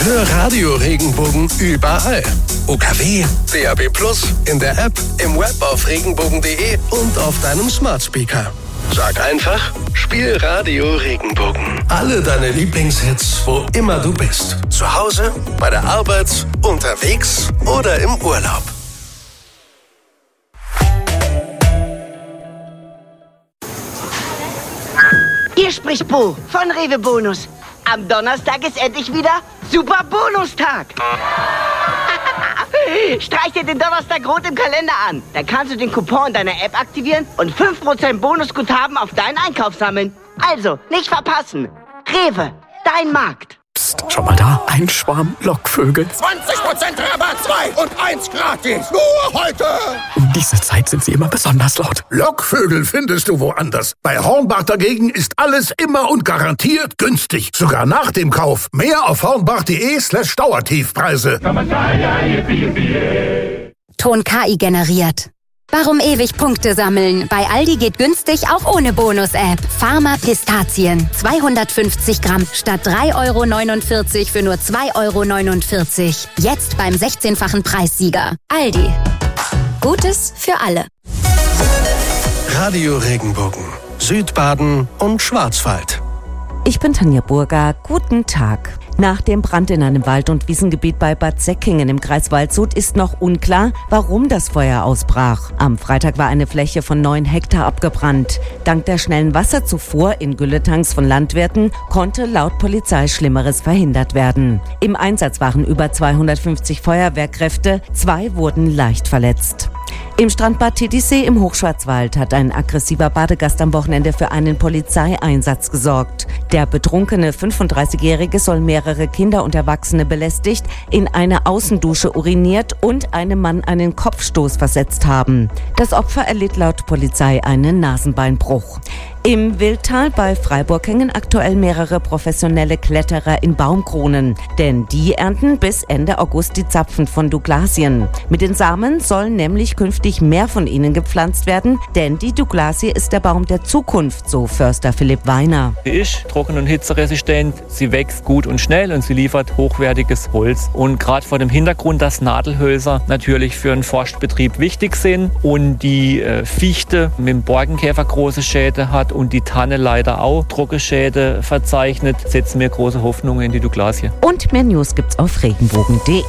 Hör Radio Regenbogen überall. UKW, DAB+, in der App, im Web auf regenbogen.de und auf deinem Smart Speaker. Sag einfach, spiel Radio Regenbogen. Alle deine Lieblingshits, wo immer du bist. Zu Hause, bei der Arbeit, unterwegs oder im Urlaub. Hier spricht Bo von Rewe Bonus. Am Donnerstag ist endlich wieder Super Bonustag. Streich dir den Donnerstag rot im Kalender an. Da kannst du den Coupon deiner App aktivieren und 5% Bonusguthaben auf deinen Einkauf sammeln. Also, nicht verpassen. Rewe, dein Markt. Psst, schau mal da, ein Schwarm Lockvögel. 20% Rabatt, 2 und 1 gratis. Nur heute. Um diese Zeit sind sie immer besonders laut. Lockvögel findest du woanders. Bei Hornbach dagegen ist alles immer und garantiert günstig. Sogar nach dem Kauf. Mehr auf hornbach.de/Dauertiefpreise. Ton KI generiert. Warum ewig Punkte sammeln? Bei Aldi geht günstig auch ohne Bonus-App. Pharma Pistazien. 250 Gramm statt 3,49 € für nur 2,49 €. Jetzt beim 16-fachen Preissieger. Aldi. Gutes für alle. Radio Regenbogen. Südbaden und Schwarzwald. Ich bin Tanja Burger. Guten Tag. Nach dem Brand in einem Wald- und Wiesengebiet bei Bad Säckingen im Kreis Waldshut ist noch unklar, warum das Feuer ausbrach. Am Freitag war eine Fläche von 9 Hektar abgebrannt. Dank der schnellen Wasserzufuhr in Gülletanks von Landwirten konnte laut Polizei Schlimmeres verhindert werden. Im Einsatz waren über 250 Feuerwehrkräfte, 2 wurden leicht verletzt. Im Strandbad Titisee im Hochschwarzwald hat ein aggressiver Badegast am Wochenende für einen Polizeieinsatz gesorgt. Der betrunkene 35-Jährige soll mehrere Kinder und Erwachsene belästigt, in eine Außendusche uriniert und einem Mann einen Kopfstoß versetzt haben. Das Opfer erlitt laut Polizei einen Nasenbeinbruch. Im Wildtal bei Freiburg hängen aktuell mehrere professionelle Kletterer in Baumkronen, denn die ernten bis Ende August die Zapfen von Douglasien. Mit den Samen sollen nämlich künftig mehr von ihnen gepflanzt werden, denn die Douglasie ist der Baum der Zukunft, so Förster Philipp Weiner. Sie ist trocken- und hitzeresistent, sie wächst gut und schnell und sie liefert hochwertiges Holz. Und gerade vor dem Hintergrund, dass Nadelhölzer natürlich für einen Forstbetrieb wichtig sind und die Fichte mit dem Borkenkäfer große Schäden hat und die Tanne leider auch Trockenschäden verzeichnet, setzen wir große Hoffnungen in die Douglasie. Und mehr News gibt's auf regenbogen.de.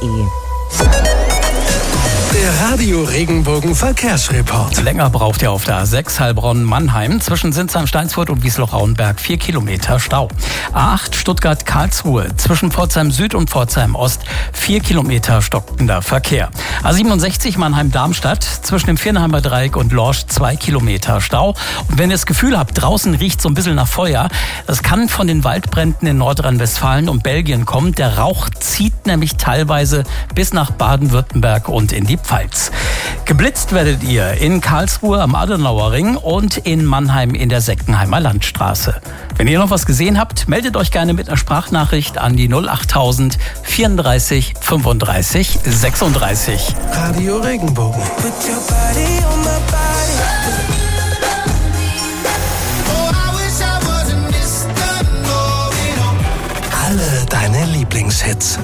Der Radio Regenbogen Verkehrsreport. Länger braucht ihr auf der A6 Heilbronn-Mannheim zwischen Sinsheim-Steinsfurt und Wiesloch-Rauenberg 4 Kilometer Stau. A8 Stuttgart-Karlsruhe zwischen Pforzheim Süd und Pforzheim Ost 4 Kilometer stockender Verkehr. A67 Mannheim-Darmstadt zwischen dem Viernheimer Dreieck und Lorsch 2 Kilometer Stau. Und wenn ihr das Gefühl habt, draußen riecht so ein bisschen nach Feuer, das kann von den Waldbränden in Nordrhein-Westfalen und Belgien kommen. Der Rauch zieht nämlich teilweise bis nach Baden-Württemberg und in die Pfalz. Geblitzt werdet ihr in Karlsruhe am Adenauer Ring und in Mannheim in der Seckenheimer Landstraße. Wenn ihr noch was gesehen habt, meldet euch gerne mit einer Sprachnachricht an die 08000 34 35 36. Radio Regenbogen. Alle deine Lieblingshits.